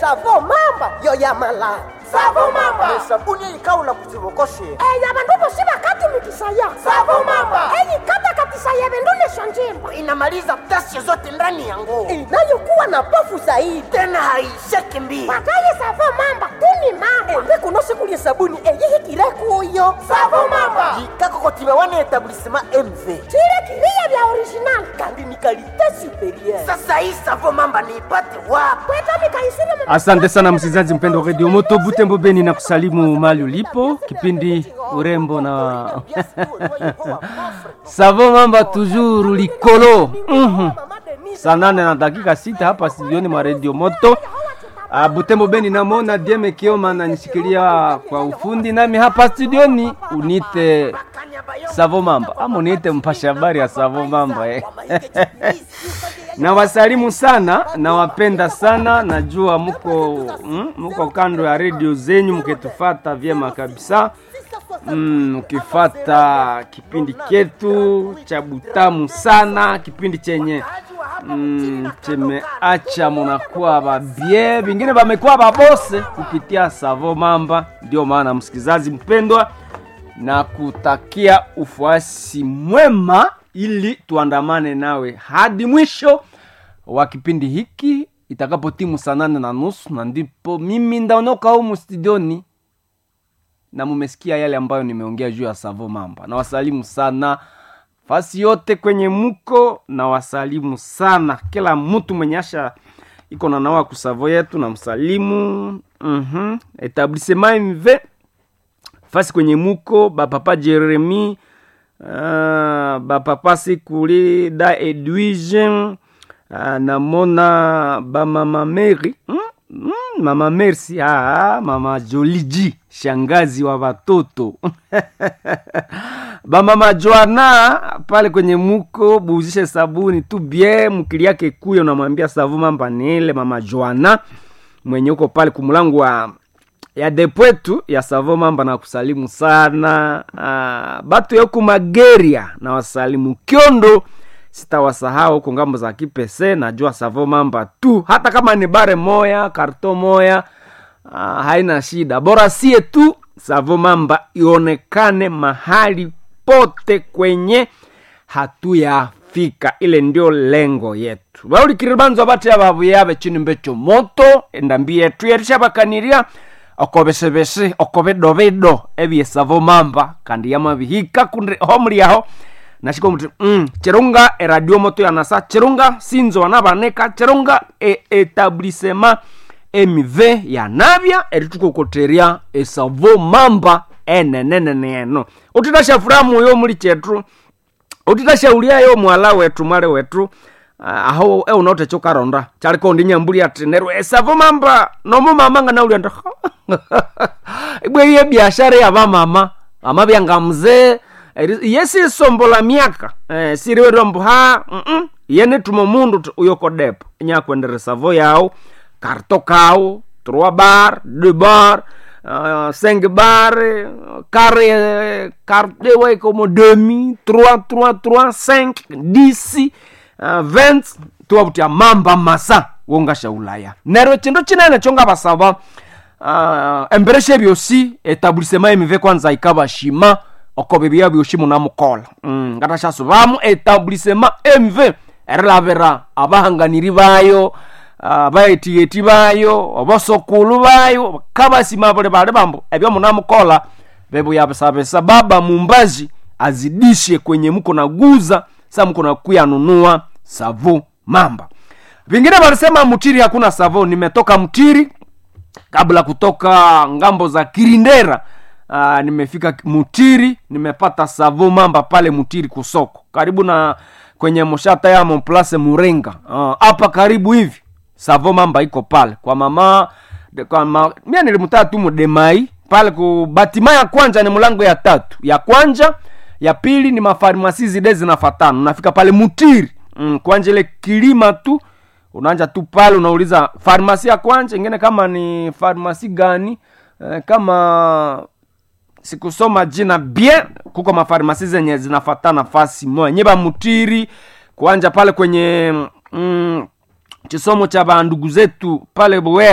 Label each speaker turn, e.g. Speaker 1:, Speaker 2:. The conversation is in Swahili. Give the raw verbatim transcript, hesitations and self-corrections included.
Speaker 1: Savo mamba yo ya mala.
Speaker 2: Savo mamba.
Speaker 1: Sabuni ikaula kuzibokoshe.
Speaker 2: Eh ya bandubo siba kati mikisaya. Savo mamba. Eh kata katisaya bendule shanjimba.
Speaker 1: Inamaliza tasha zote ndani ya nguo.
Speaker 2: Inayokuwa na pofu zaidi.
Speaker 1: Tena haisheki mbii.
Speaker 2: Pataye Savo mamba tuni mamba.
Speaker 1: Mbe kunosi kulia sabuni eyihi kireku uyo.
Speaker 2: Savo mamba.
Speaker 1: Jikako kotiba wane etablissement M V.
Speaker 2: Chile kilia vya original.
Speaker 1: Kandi ni kalite superieur. Sasa hii Savo mamba ni ipate wapi?
Speaker 2: Kweta mikaisiri mama.
Speaker 3: Asante sana msikizaji mpendo wa Radio Moto Butembo Beni na kusalimu mali ulipo. Kipindi urembo na Savo mamba toujours likolo. Mhm. Saa nane na dakika sita hapa studioni mwa Radio Moto. Uh, Butembo Beni na mona Dieme Kioma na nishikilia kwa ufundi nami hapa studioni unite Savo mamba. Ama unite mpasha habari ya Savo mamba eh. Na wasalimu sana, na wapenda sana, najua muko mm, muko kando ya radio zenyu mkitufata vyema kabisa. Mm, mkifata kipindi ketu cha butamu sana, kipindi chenye mm, chemeacha munakuwa babie, vingine bamekuwa babose kupitia Savo mamba. Ndio maana msikizaji mpendwa na kutakia ufuasi mwema ili tuandamane nawe hadi mwisho wa kipindi hiki itakapo timu saa nane na nusu, na ndipo mimi ndaonoka humu studioni na mumesikia yale ambayo nimeongea juu ya Savo mamba. Na wasalimu sana fasi yote kwenye muko, na wasalimu sana kila mtu mwenye asha iko na nawa kusavo yetu na msalimu. Mhm. Etablissement M V fasi kwenye muko, ba papa Jeremy, uh, ba papa Sikuli da Edwige, uh, na mona ba mama Mary, hmm? Mm, mama Mercy, ah, mama Joliji, shangazi wa watoto. Ba mama Joana pale kwenye muko, buzishe sabuni tu bie, mkili yake kuye unamwambia Savo mamba nile mama Joana mwenye uko pale kumulangu wa ya depuetu ya Savo mamba na kusalimu sana. Ah, batu yoku Mageria na wasalimu Kiondo, sitawasahau kwa ngambo za Kipese. Najua Savo mamba tu, hata kama ni bare moya, karto moya, ah, haina shida. Bora sie tu Savo mamba ionekane mahali pote kwenye hatuyafika. Ile ndio lengo yetu. Bauli kiribanzo bati ya babu yabe chini mbecho moto endambi yetu yerisha bakaniria okobesebese okobedobedo ebi Savo mamba kandi yama bihika kundre homri yaho nashiko mutu mm cherunga e Radio Moto ya nasa cherunga sinzo wanabaneka cherunga e etablissement M V ya nabia erituko koteria e Savo mamba eneneneneno utidasha furamu yo muri chetru utidasha ulia yo mwala wetu mare wetu uh, aho e unote choka ronda chaliko ndi nyambuli ateneru e Savo mamba no mama nga na ulianda ibwe ye biashara ya ba mama mama byanga mzee yesi sombola miaka eh, siriwe rombo ha mm -mm. Yene tumo mundu uyoko depo nya kwendere Savo yao karto kao trois bar deux bar uh, cinq bar carré carte ouais comme demi trois trois trois cinq dix uh, vingt tuabutia mamba masa wonga shaulaya nero chindo chinene chonga basaba uh, embereshe byosi etablissement M V kwanza ikaba shima okobebya byoshimu na mukola mm ngatasha subamu etablissement M V erlavera abahanganiri bayo abayitiyeti bayo abasokulu bayo kabasima bale bale bambo ebyo munamukola bebo yabasabesa baba mumbazi azidishe kwenye mko na guza sa mko na kuyanunua Savo mamba. Vingine walisema Mutiri hakuna Savo. Nimetoka Mutiri kabla kutoka ngambo za Kirindera. Uh, nimefika Mutiri, nimepata Savo mamba pale Mutiri kusoko karibu na kwenye moshata ya Monplace Murenga hapa uh, karibu hivi Savo mamba iko pale kwa mama de, kwa ma, mimi nilimtaa tu Mdemai pale ku batima ya kwanza ni mlango ya tatu ya kwanza ya pili ni mafarmasi zide zinafatana unafika pale Mutiri mm, kwanza ile kilima tu unaanza tu pale unauliza farmasi ya kwanza ingine kama ni farmasi gani eh, kama sikusoma jina bien kuko mafarmasi zenye zinafatana fasi moja nyeba Mutiri kuanja pale kwenye mm, chisomo cha bandugu zetu pale Bwe